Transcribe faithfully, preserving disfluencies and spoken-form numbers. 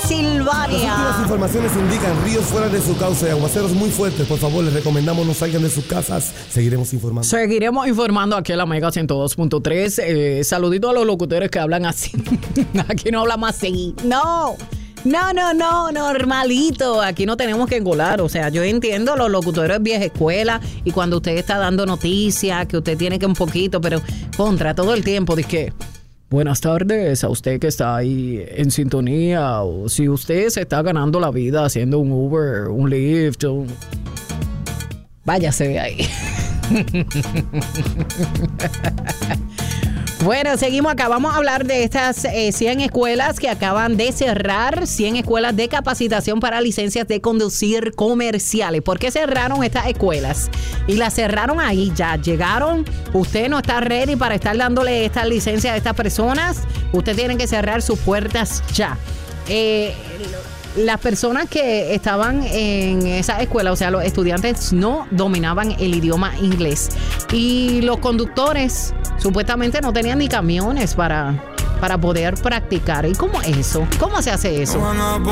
Pensilvania. Las últimas informaciones indican ríos fuera de su cauce y aguaceros muy fuertes. Por favor, les recomendamos no salgan de sus casas. Seguiremos informando. Seguiremos informando aquí en la Mega ciento dos punto tres. Eh, saludito a los locutores que hablan así. Aquí no hablamos así. No. No, no, no, normalito. Aquí no tenemos que engolar. O sea, yo entiendo los locutores vieja escuela y cuando usted está dando noticias, que usted tiene que un poquito, pero contra todo el tiempo, dice que buenas tardes a usted que está ahí en sintonía, o si usted se está ganando la vida haciendo un Uber, un Lyft, un... váyase de ahí. Bueno, seguimos acá. Vamos a hablar de estas eh, cien escuelas que acaban de cerrar, cien escuelas de capacitación para licencias de conducir comerciales. ¿Por qué cerraron estas escuelas? Y las cerraron ahí ya. Llegaron, usted no está ready para estar dándole estas licencias a estas personas. Usted tiene que cerrar sus puertas ya. Eh... Las personas que estaban en esa escuela, o sea, los estudiantes no dominaban el idioma inglés. Y los conductores supuestamente no tenían ni camiones para, para poder practicar. ¿Y cómo es eso? ¿Cómo se hace eso?